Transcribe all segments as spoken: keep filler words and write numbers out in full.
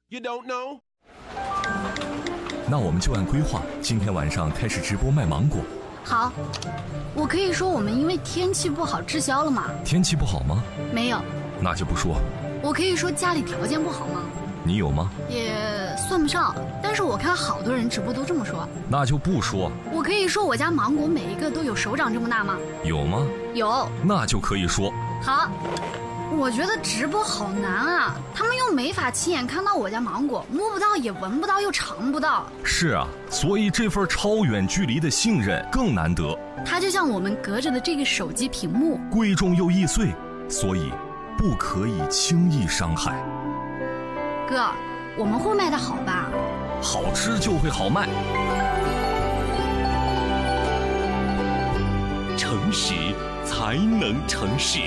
You don't know? 那我们就按规划，今天晚上开始直播卖芒果。 好，我可以说我们因为天气不好滞销了吗？ 天气不好吗？ 没有。 那就不说。 我可以说家里条件不好吗？ 你有吗？ 也算不上，但是我看好多人直播都这么说。 那就不说。 我可以说我家芒果每一个都有手掌这么大吗？ 有吗？ 有。 那就可以说。 好。我觉得直播好难啊，他们又没法亲眼看到我家芒果，摸不到也闻不到又尝不到。 是啊，所以这份超远距离的信任更难得。 它就像我们隔着的这个手机屏幕， 贵重又易碎，所以不可以轻易伤害。 哥，我们会卖得好吧？ 好吃就会好卖。 诚实才能成事。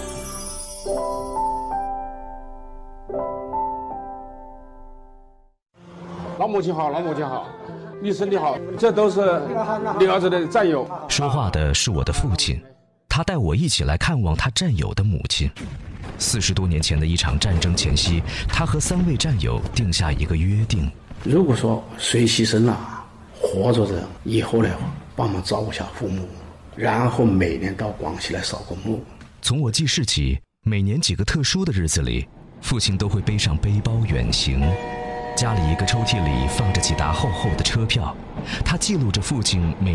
老母亲好，老母亲好，你身体好，这都是你儿子的战友。 说话的是我的父亲，他带我一起来看望他战友的母亲。四十多年前的一场战争前夕，他和三位战友定下一个约定： 如果说谁牺牲了，活着的以后呢，帮忙照顾下父母，然后每年到广西来扫个墓。 从我记事起，每年几个特殊的日子里，父亲都会背上背包远行。家里一个抽屉里放着几沓厚厚的车票，他记录着父亲每